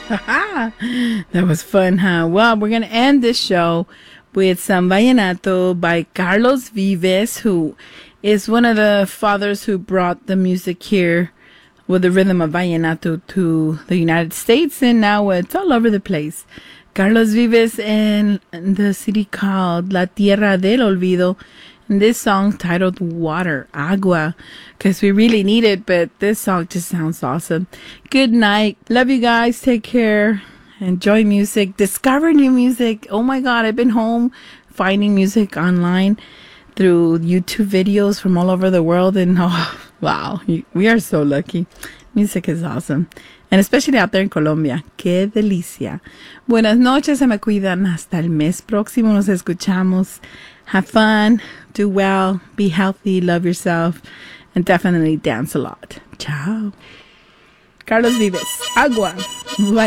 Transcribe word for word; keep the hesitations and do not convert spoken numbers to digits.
That was fun, huh? Well, we're going to end this show with some vallenato by Carlos Vives, who is one of the fathers who brought the music here with the rhythm of vallenato to the United States, and now it's all over the place. Carlos Vives in the city called La Tierra del Olvido, and this song titled Water, Agua, because we really need it, but this song just sounds awesome. Good night. Love you guys. Take care. Enjoy music. Discover new music. Oh my God, I've been home finding music online through YouTube videos from all over the world, and oh, wow, we are so lucky. Music is awesome. And especially out there in Colombia. Qué delicia. Buenas noches, se me cuidan. Hasta el mes próximo nos escuchamos. Have fun, do well, be healthy, love yourself, and definitely dance a lot. Ciao. Carlos Vives, Agua. Bye.